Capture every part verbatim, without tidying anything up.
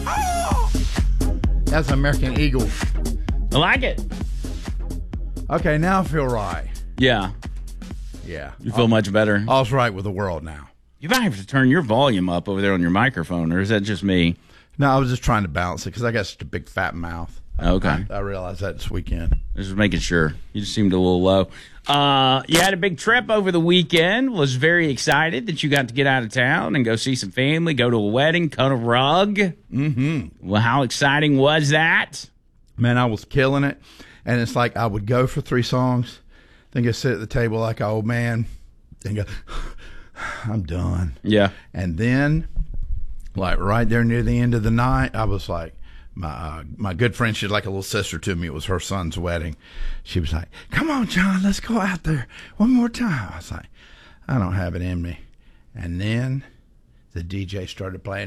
Oh! That's American Eagle. I like it. Okay, now I feel right. Yeah. Yeah. You feel much better? All's right with the world now. You might have to turn your volume up over there on your microphone, or is that just me? No, I was just trying to balance it because I got such a big fat mouth. Okay. I, I realized that this weekend. Just making sure. You just seemed a little low. Uh, you had a big trip over the weekend. Was very excited that you got to get out of town and go see some family, go to a wedding, cut a rug. Mm-hmm. Well, how exciting was that? Man, I was killing it. And it's like I would go for three songs, then go sit at the table like an old man, and go, I'm done. Yeah. And then, like right there near the end of the night, I was like, my uh, my good friend, she's like a little sister to me. It was her son's wedding. She was like, come on, John, let's go out there one more time. I was like, I don't have it in me. And then the D J started playing,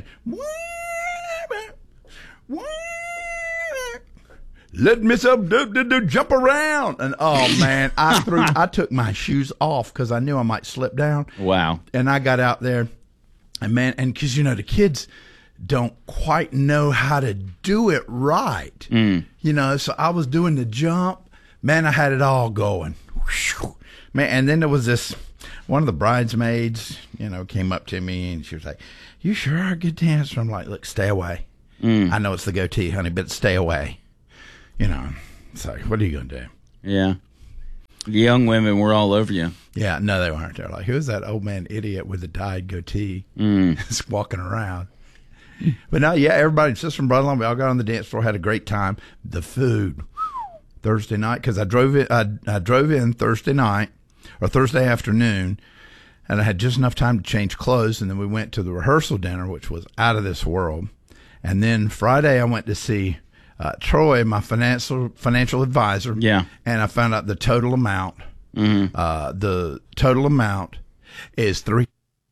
let myself do, do, do, jump around. And oh man, I threw, I took my shoes off because I knew I might slip down. Wow. And I got out there, and man, and because, you know, the kids don't quite know how to do it right. Mm. You know, so I was doing the jump. Man, I had it all going. Man, and then there was this, one of the bridesmaids, you know, came up to me and she was like, you sure are a good dancer. I'm like, look, stay away. Mm. I know it's the goatee, honey, but stay away. You know, so what are you going to do? Yeah. The young women were all over you. Yeah, no, they weren't. They're like, who's that old man idiot with the dyed goatee mm. just walking around? But no, yeah, everybody, sister and brother-in-law, we all got on the dance floor, had a great time. The food, Thursday night, because I drove it. I, I drove in Thursday night or Thursday afternoon, and I had just enough time to change clothes, and then we went to the rehearsal dinner, which was out of this world. And then Friday, I went to see uh, Troy, my financial financial advisor. Yeah, and I found out the total amount. Mm-hmm. Uh, the total amount is three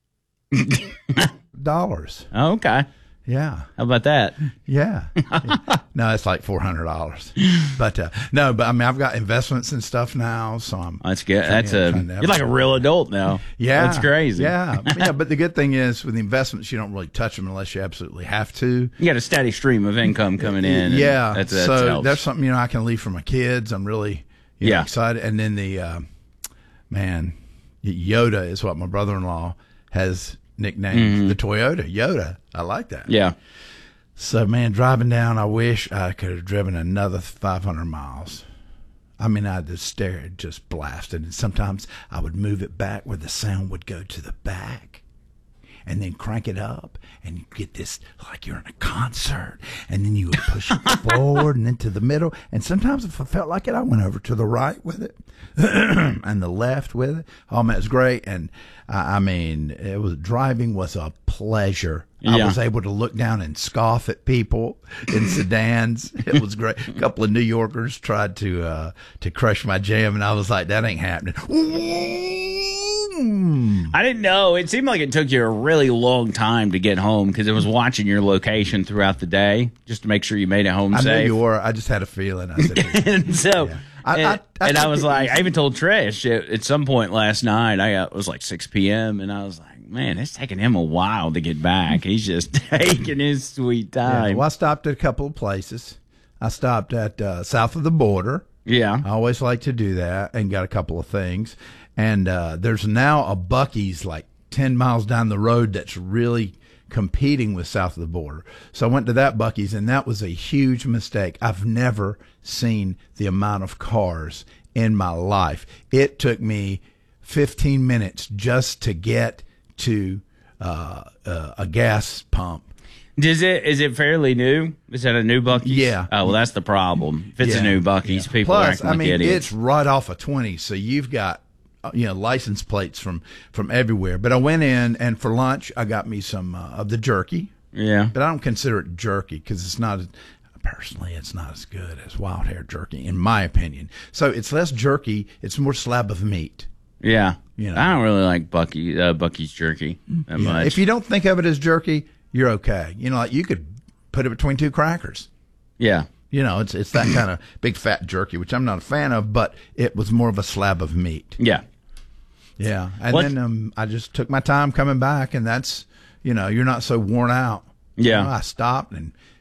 dollars. Oh, okay. Yeah. How about that? Yeah. No, it's like four hundred dollars. But uh, no, but I mean, I've got investments and stuff now, so I'm. That's good. trying- That's yeah, a. trying to- You're like a real adult now. Yeah. That's crazy. Yeah. Yeah. But the good thing is with the investments, you don't really touch them unless you absolutely have to. You got a steady stream of income coming in. and Yeah. That's, that so helps. that's something, you know, I can leave for my kids. I'm really you know, Yeah. excited. And then the, uh, man, Yoda is what my brother-in-law has nicknamed Mm-hmm. the Toyota. Yoda. I like that. Yeah. So, man, driving down, I wish I could have driven another five hundred miles. I mean, I just stared, just blasted. And sometimes I would move it back where the sound would go to the back and then crank it up and you get this like you're in a concert. And then you would push it forward and into the middle. And sometimes if I felt like it, I went over to the right with it and the left with it. Oh, man, it was great. And I, I mean, it was driving was a pleasure. I Yeah. was able to look down and scoff at people in sedans. It was great. A couple of New Yorkers tried to uh, to crush my jam, and I was like, that ain't happening. I didn't know. It seemed like it took you a really long time to get home because it was watching your location throughout the day just to make sure you made it home I safe. knew you were. I just had a feeling. I said, and so, Yeah. I- and, I- I and I think was it like, was- I even told Trish at, at some point last night. I got, it was like six p.m. and I was like, man, it's taking him a while to get back. He's just taking his sweet yeah. time. Well, I stopped at a couple of places. I stopped at uh, south of the border. Yeah. I always like to do that and got a couple of things. And uh, there's now a Buc-ee's like ten miles down the road that's really competing with south of the border. So I went to that Buc-ee's, and that was a huge mistake. I've never seen the amount of cars in my life. It took me fifteen minutes just to get to uh, uh, a gas pump. Is it is it fairly new? Is that a new Buc-ee's? Yeah. Oh, well, that's the problem. If it's Yeah. a new Buc-ee's, Yeah. people Plus, are acting I like mean, idiots. it's right off of twenty, so you've got uh, you know license plates from from everywhere. But I went in, and for lunch, I got me some uh, of the jerky. Yeah. But I don't consider it jerky because it's not. Personally, it's not as good as wild hair jerky, in my opinion. So it's less jerky; it's more slab of meat. Yeah. You know. I don't really like Bucky uh, Bucky's jerky that Yeah. much. If you don't think of it as jerky, you're okay. You know, like you could put it between two crackers. yeah. You know, it's it's that kind of big fat jerky, which I'm not a fan of, but it was more of a slab of meat. Yeah. Yeah, and What- then um, I just took my time coming back, and that's, you know, you're not so worn out. Yeah. You know, I stopped and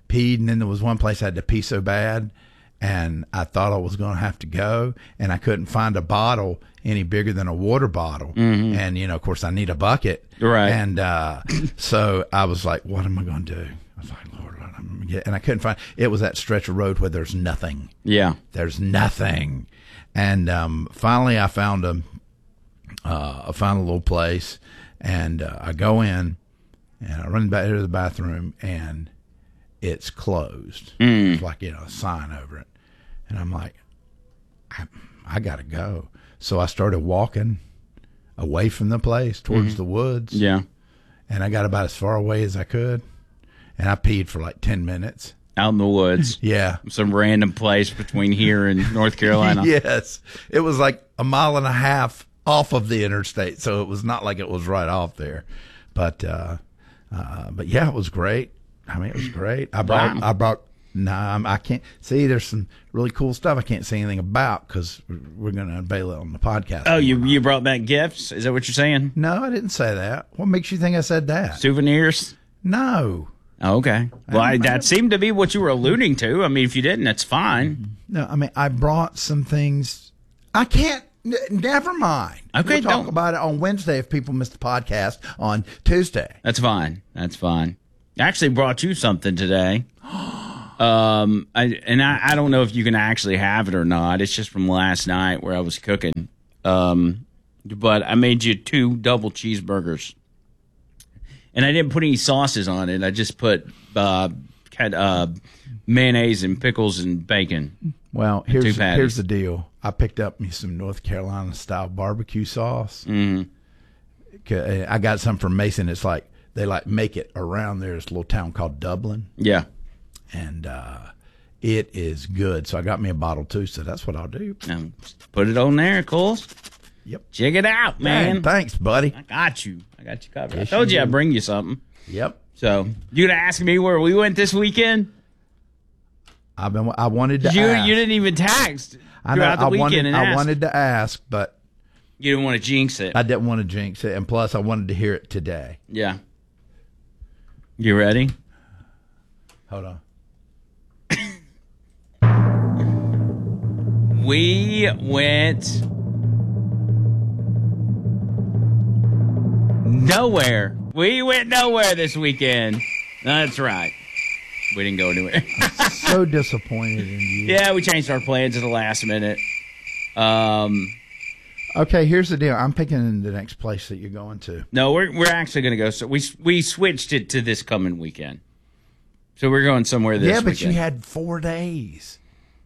peed, and then there was one place I had to pee so bad, and I thought I was going to have to go, and I couldn't find a bottle any bigger than a water bottle. Mm-hmm. And, you know, of course, I need a bucket. Right. And uh, so I was like, what am I going to do? I was like, Lord, Lord, I'm gonna get, and I couldn't find, it was that stretch of road where there's nothing. Yeah. There's nothing. And um, finally I found a, uh, I found a little place, and uh, I go in, and I run back to the bathroom, and it's closed. Mm. There's like, you know, a sign over it. And I'm like, I, I got to go. So I started walking away from the place towards mm-hmm. the woods. Yeah. And I got about as far away as I could. And I peed for like ten minutes. Out in the woods. Yeah. Some random place between here and North Carolina. Yes. It was like a mile and a half off of the interstate. So it was not like it was right off there. But, uh, uh, but yeah, it was great. I mean, it was great. I brought, Wow. I brought, no, nah, I can't see. There's some really cool stuff I can't say anything about because we're going to unveil it on the podcast. Oh, you you brought back gifts? Is that what you're saying? No, I didn't say that. What makes you think I said that? Souvenirs? No. Oh, okay. Well, I, that seemed to be what you were alluding to. I mean, if you didn't, that's fine. No, I mean, I brought some things. I can't. N- never mind. Okay, we'll talk don't. about it on Wednesday if people miss the podcast on Tuesday. That's fine. That's fine. I actually brought you something today. um, I, and I, I don't know if you can actually have it or not. It's just from last night where I was cooking. Um, but I made you two double cheeseburgers. And I didn't put any sauces on it. I just put uh, had, uh, mayonnaise and pickles and bacon. Well, here's here's the deal. I picked up me some North Carolina style barbecue sauce. Mm. I got some from Mason. It's like they like make it around there. It's a little town called Dublin. Yeah, and uh, it is good. So I got me a bottle too. So that's what I'll do. Um, put it on there, Cole. Yep. Check it out, man. man. Thanks, buddy. I got you. I got you covered. Yes, I told you you I'd do. bring you something. Yep. So you gonna ask me where we went this weekend? I've been. I wanted to. You ask. you didn't even text I know. throughout the I weekend wanted. and I ask. wanted to ask, but You didn't want to jinx it. I didn't want to jinx it, and plus, I wanted to hear it today. Yeah. You ready? Hold on. We went nowhere. We went nowhere this weekend. That's right. We didn't go anywhere. So disappointed in you. Yeah, we changed our plans at the last minute. Um, Okay, here's the deal. I'm picking the next place that you're going to. no, we're we're actually going to go. So we we switched it to this coming weekend. So we're going somewhere this yeah, but weekend. you had four days.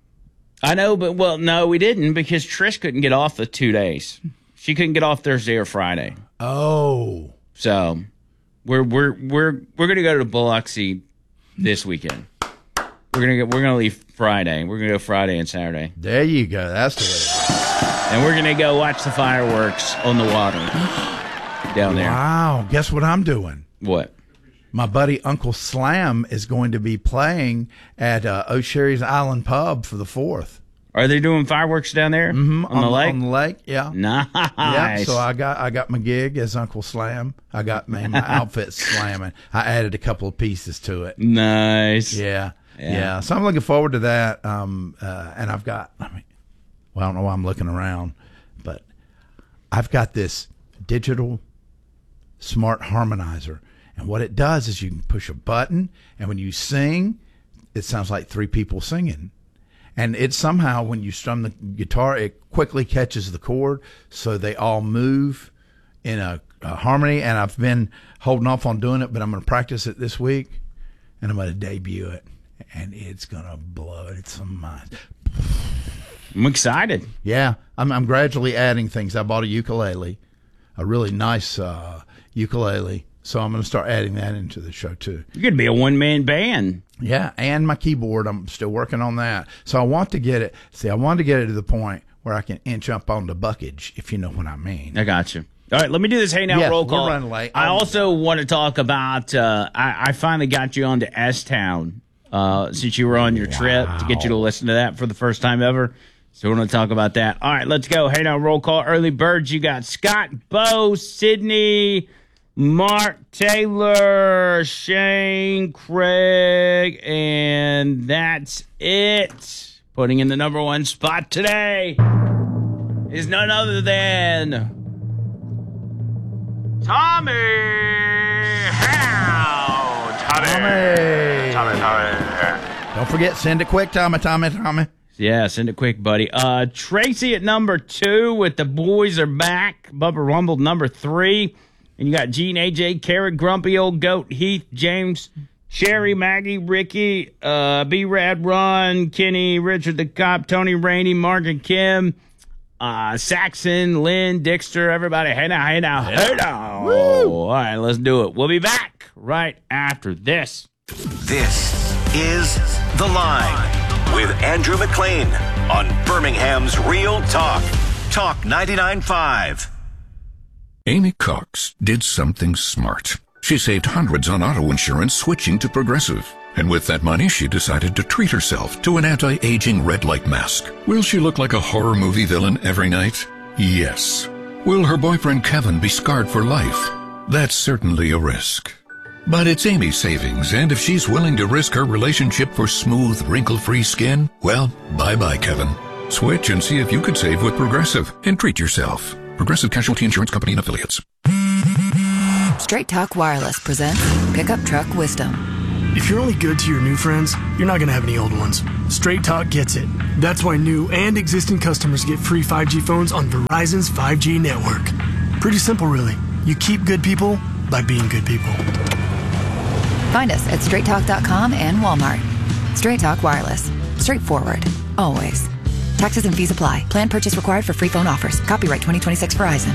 I know, but well, no, we didn't because Trish couldn't get off the two days. She couldn't get off Thursday or Friday. Oh. So we're we're we're we're gonna go to Biloxi this weekend. We're gonna go, we're gonna leave Friday. We're gonna go Friday and Saturday, There you go. That's the way. and we're gonna go watch the fireworks on the water down there. Wow. Guess what I'm doing? What? My buddy Uncle Slam is going to be playing at uh, O'Sherry's Island Pub for the fourth. Are they doing fireworks down there Mm-hmm. on, the lake? On the lake, yeah. Nice. Yeah, so I got I got my gig as Uncle Slam. I got my, my outfit slamming. I added a couple of pieces to it. Nice. Yeah, Yeah. yeah. So I'm looking forward to that. Um, uh, and I've got, I mean, well, I don't know why I'm looking around, but I've got this digital smart harmonizer. And what it does is you can push a button, and when you sing, it sounds like three people singing. And it somehow, when you strum the guitar, it quickly catches the chord, so they all move in a, a harmony. And I've been holding off on doing it, but I'm going to practice it this week, and I'm going to debut it, and it's going to blow it some minds. I'm excited. Yeah, I'm, I'm gradually adding things. I bought a ukulele, a really nice uh, ukulele, so I'm going to start adding that into the show too. You're gonna be a one man band. Yeah, and my keyboard, I'm still working on that. So I want to get it, see, I want to get it to the point where I can inch up on the buckage, if you know what I mean. I got you. All right, let me do this. Hey, now Yes, roll we're call. running late. I Um, also want to talk about. Uh, I, I finally got you onto S Town uh, since you were on your trip to get you to listen to that for the first time ever. So we're going to talk about that. All right, let's go. Hey, now roll call. Early birds. You got Scott, Bo, Sydney, Mark Taylor, Shane Craig, and that's it. Putting in the number one spot today is none other than Tommy Howe. Tommy. Tommy. Tommy, Tommy. Don't forget, send it quick, Tommy, Tommy, Tommy. Yeah, send it quick, buddy. Uh, Tracy at number two with The Boys Are Back. Bubba Rumble number three. And you got Gene, A J, Carrot, Grumpy Old Goat, Heath, James, Sherry, Maggie, Ricky, uh, B-Rad, Ron, Kenny, Richard the Cop, Tony, Rainey, Mark and Kim, uh, Saxon, Lynn, Dixter, everybody. Hey now, hey now, hey now. Woo! All right, let's do it. We'll be back right after this. This is The Line with Andrew McLean on Birmingham's Real Talk. Talk ninety-nine point five. Amy Cox did something smart. She saved hundreds on auto insurance switching to Progressive. And with that money, she decided to treat herself to an anti-aging red light mask. Will she look like a horror movie villain every night? Yes. Will her boyfriend Kevin be scarred for life? That's certainly a risk. But it's Amy's savings, and if she's willing to risk her relationship for smooth, wrinkle-free skin, well, bye-bye, Kevin. Switch and see if you could save with Progressive and treat yourself. Progressive Casualty Insurance Company and Affiliates. Straight Talk Wireless presents Pickup Truck Wisdom. If you're only good to your new friends, you're not going to have any old ones. Straight Talk gets it. That's why new and existing customers get free five G phones on Verizon's five G network. Pretty simple, really. You keep good people by being good people. Find us at straight talk dot com and Walmart. Straight Talk Wireless. Straightforward. Always. Taxes and fees apply. Plan purchase required for free phone offers. Copyright twenty twenty-six Verizon.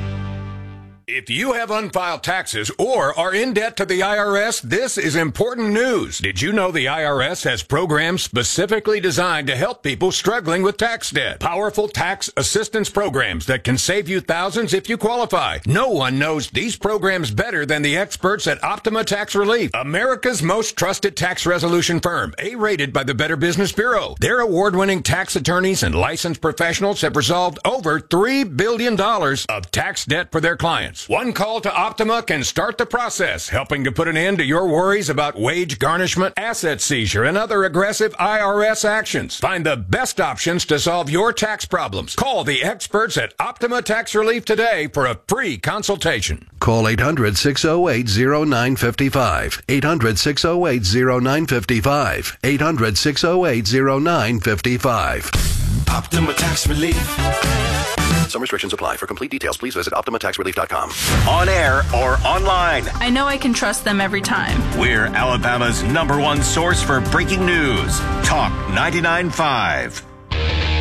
If you have unfiled taxes or are in debt to the I R S, this is important news. Did you know the I R S has programs specifically designed to help people struggling with tax debt? Powerful tax assistance programs that can save you thousands if you qualify. No one knows these programs better than the experts at Optima Tax Relief, America's most trusted tax resolution firm, A-rated by the Better Business Bureau. Their award-winning tax attorneys and licensed professionals have resolved over three billion dollars of tax debt for their clients. One call to Optima can start the process, helping to put an end to your worries about wage garnishment, asset seizure, and other aggressive I R S actions. Find the best options to solve your tax problems. Call the experts at Optima Tax Relief today for a free consultation. Call eight hundred, six oh eight, oh nine five five. eight hundred, six oh eight, oh nine five five. eight hundred, six oh eight, oh nine five five. Optima Tax Relief. Some restrictions apply. For complete details, please visit optima tax relief dot com. On air or online. I know I can trust them every time. We're Alabama's number one source for breaking news. Talk ninety-nine point five.